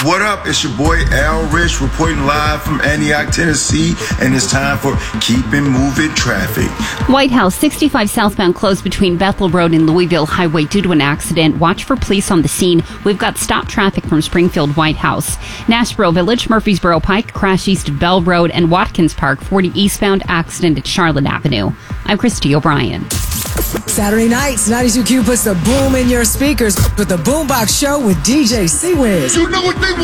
What up? It's your boy Al Rich reporting live from Antioch, Tennessee, and it's time for Keeping Moving Traffic. White House 65 southbound closed between Bethel Road and Louisville Highway due to an accident. Watch for police on the scene. We've got stop traffic from Springfield White House. Nashboro Village, Murfreesboro Pike, crash east of Bell Road and Watkins Park, 40 eastbound, accident at Charlotte Avenue. I'm Christy O'Brien. Saturday nights, 92Q puts the boom in your speakers with the Boombox Show with DJ C-Wiz. You know what they want.